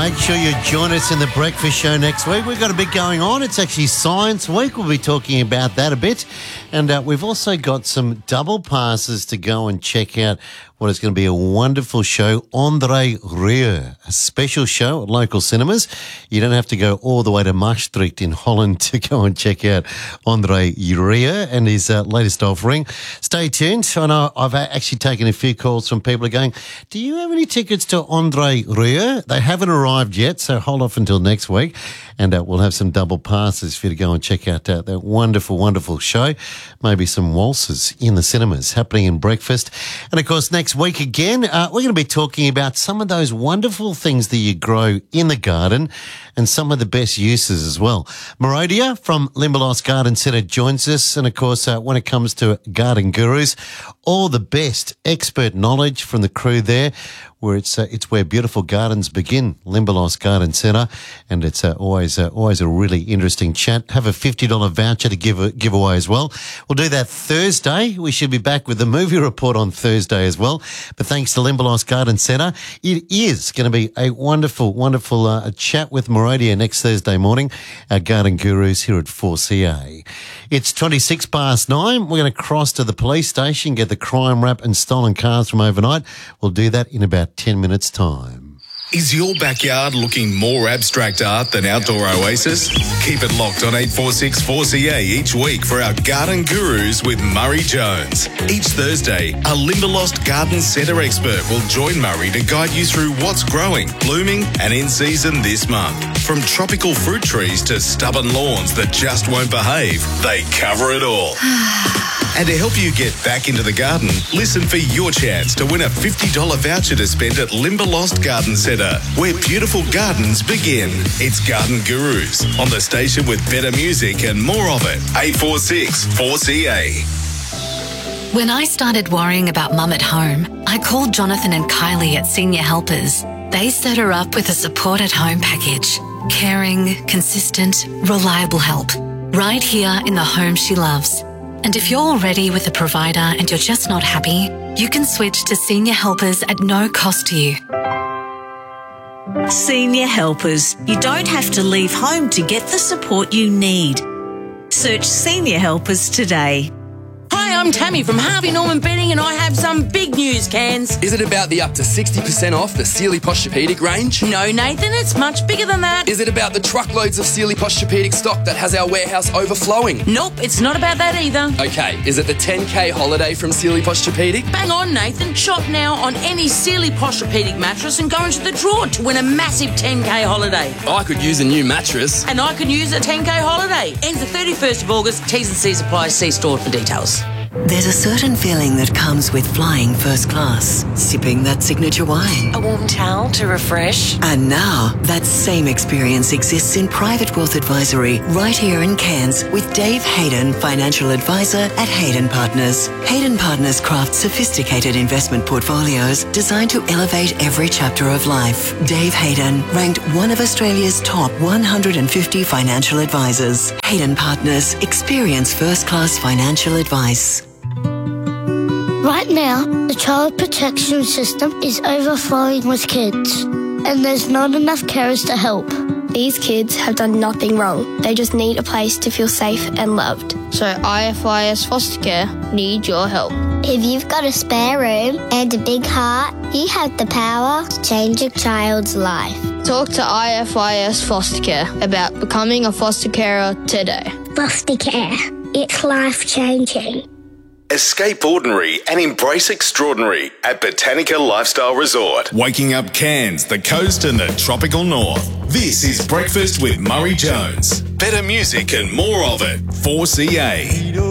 Make sure you join us in the breakfast show next week. We've got a bit going on. It's actually Science Week. We'll be talking about that a bit. And we've also got some double passes to go and check out what is going to be a wonderful show, André Rieu, a special show at local cinemas. You don't have to go all the way to Maastricht in Holland to go and check out André Rieu and his latest offering. Stay tuned. I know I've actually taken a few calls from people going, do you have any tickets to André Rieu? They haven't arrived yet, so hold off until next week. And we'll have some double passes for you to go and check out that wonderful, wonderful show. Maybe some waltzes in the cinemas happening in breakfast. And, of course, next week again, we're going to be talking about some of those wonderful things that you grow in the garden and some of the best uses as well. Morodia from Limberlost Garden Centre joins us. And, of course, when it comes to garden gurus, all the best expert knowledge from the crew there, where it's where beautiful gardens begin, Limberlost Garden Centre, and it's always a really interesting chat. Have a $50 voucher to give away as well. We'll do that Thursday. We should be back with the movie report on Thursday as well. But thanks to Limberlost Garden Centre, it is going to be a wonderful, wonderful chat with Morodia next Thursday morning, our garden gurus here at 4CA. It's 9:26. We're going to cross to the police station, get the crime rap and stolen cars from overnight. We'll do that in about 10 minutes' time. Is your backyard looking more abstract art than Outdoor Oasis? Keep it locked on 846 4CA each week for our Garden Gurus with Murray Jones. Each Thursday, a Limberlost Garden Centre expert will join Murray to guide you through what's growing, blooming and in season this month. From tropical fruit trees to stubborn lawns that just won't behave, they cover it all. And to help you get back into the garden, listen for your chance to win a $50 voucher to spend at Limberlost Garden Centre, where beautiful gardens begin. It's Garden Gurus on the station with better music and more of it. 846 4CA. When I started worrying about Mum at home, I called Jonathan and Kylie at Senior Helpers. They set her up with a support at home package. Caring, consistent, reliable help. Right here in the home she loves. And if you're already with a provider and you're just not happy, you can switch to Senior Helpers at no cost to you. Senior Helpers. You don't have to leave home to get the support you need. Search Senior Helpers today. Hi, I'm Tammy from Harvey Norman Bedding and I have some big news, Cans. Is it about the up to 60% off the Sealy Posturepedic range? No, Nathan, it's much bigger than that. Is it about the truckloads of Sealy Posturepedic stock that has our warehouse overflowing? Nope, it's not about that either. Okay, is it the 10K holiday from Sealy Posturepedic? Bang on, Nathan. Shop now on any Sealy Posturepedic mattress and go into the draw to win a massive 10K holiday. I could use a new mattress. And I could use a 10K holiday. Ends the 31st of August. T's and C's apply. See store for details. There's a certain feeling that comes with flying first class, sipping that signature wine. A warm towel to refresh. And now, that same experience exists in Private Wealth Advisory right here in Cairns with Dave Hayden, Financial Advisor at Hayden Partners. Hayden Partners craft sophisticated investment portfolios designed to elevate every chapter of life. Dave Hayden, ranked one of Australia's top 150 financial advisors. Hayden Partners, experience first-class financial advice. Right now, the child protection system is overflowing with kids, and there's not enough carers to help. These kids have done nothing wrong. They just need a place to feel safe and loved. So IFIS Foster Care need your help. If you've got a spare room and a big heart, you have the power to change a child's life. Talk to IFIS Foster Care about becoming a foster carer today. Foster care. It's life-changing. Escape ordinary and embrace extraordinary at Botanica Lifestyle Resort. Waking up Cairns, the coast and the tropical north. This is Breakfast with Murray Jones. Better music and more of it. 4CA.